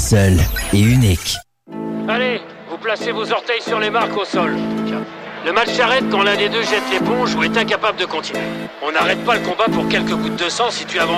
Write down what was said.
seul et unique. Allez, vous placez vos orteils sur les marques au sol. Le match s'arrête quand l'un des deux jette l'éponge ou est incapable de continuer. On n'arrête pas le combat pour quelques gouttes de sang si tu avances.